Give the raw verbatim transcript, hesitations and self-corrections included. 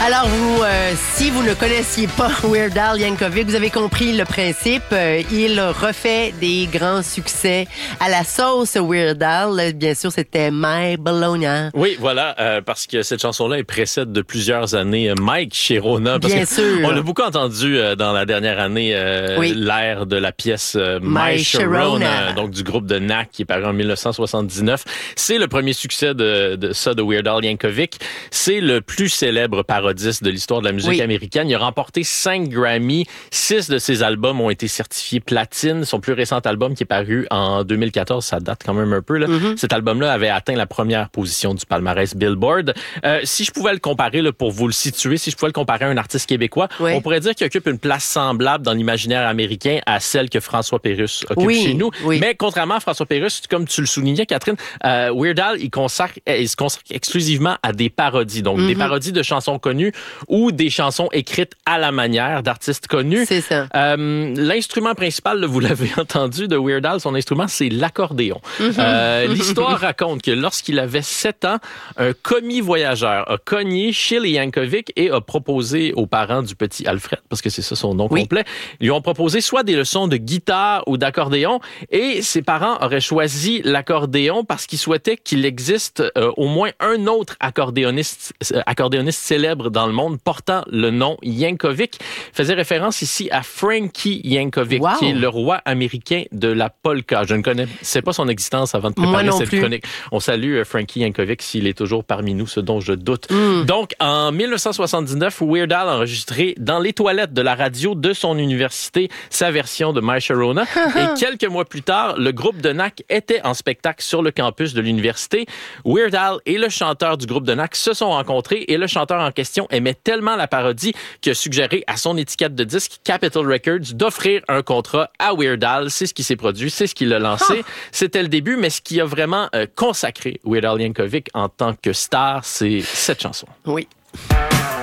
Alors, vous, euh, si vous ne connaissiez pas Weird Al Yankovic, vous avez compris le principe. Euh, il refait des grands succès à la sauce Weird Al. Bien sûr, c'était My Bologna. Oui, voilà, euh, parce que cette chanson-là est précède de plusieurs années euh, Mike Sharona. Parce Bien que sûr. On l'a beaucoup entendu euh, dans la dernière année, euh, oui. l'ère de la pièce euh, My, My Sharona, Sharona, donc du groupe de N A C qui est paru en dix-neuf cent soixante-dix-neuf. C'est le premier succès de, de ça, de Weird Al Yankovic. C'est le plus célèbre parodiste de l'histoire de la musique oui. américaine. Il a remporté cinq Grammy. Six de ses albums ont été certifiés platine. Son plus récent album qui est paru en deux mille quatorze, ça date quand même un peu. Là. Mm-hmm. Cet album-là avait atteint la première position du palmarès Billboard. Euh, si je pouvais le comparer, là, pour vous le situer, si je pouvais le comparer à un artiste québécois, oui. on pourrait dire qu'il occupe une place semblable dans l'imaginaire américain à celle que François Pérusse occupe oui, chez nous. Oui. Mais contrairement à François Pérusse, comme tu le soulignais, Catherine, euh, Weird Al, il, consacre, il se consacre exclusivement à des parodies. Donc, mm-hmm. des parodies de chansons connues ou des chansons écrites à la manière d'artistes connus. C'est ça. Euh, l'instrument principal, là, vous l'avez entendu, de Weird Al, son instrument, c'est l'accordéon. Mm-hmm. Euh, l'histoire raconte que lorsqu'il avait sept ans, un commis voyageur a cogné chez les Yankovic et a proposé aux parents du petit Alfred, parce que c'est ça son nom oui. complet, ils lui ont proposé soit des leçons de guitare ou d'accordéon, et ses parents auraient choisi l'accordéon parce qu'ils souhaitaient qu'il existe euh, au moins un autre accordéoniste, euh, accordéoniste célèbre dans le monde portant le nom Yankovic. Il faisait référence ici à Frankie Yankovic, wow. qui est le roi américain de la polka. Je ne connaissais pas son existence avant de préparer cette plus. chronique. On salue euh, Frankie Yankovic s'il est toujours parmi nous, ce dont je doute. Mm. Donc, en dix-neuf cent soixante-dix-neuf, Weird Al a enregistré dans les toilettes de la radio de son université sa version de My Sharona. Et quelques mois plus tard, le groupe de N A C était en spectacle sur le campus de l'université. Weird Al et le chanteur du groupe de N A C se sont rencontrés et le chanteur en question aimait tellement la parodie qu'il a suggéré à son étiquette de disque, Capitol Records, d'offrir un contrat à Weird Al. C'est ce qui s'est produit, c'est ce qui l'a lancé. Huh. C'était le début, mais ce qui a vraiment euh, consacré Weird Al Yankovic en tant que star, c'est cette chanson. Oui.